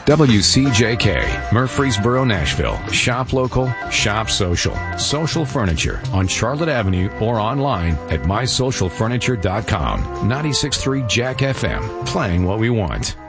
WCJK, Murfreesboro, Nashville. Shop local, shop social. Social Furniture on Charlotte Avenue or online at mysocialfurniture.com. 96.3 Jack FM, playing what we want.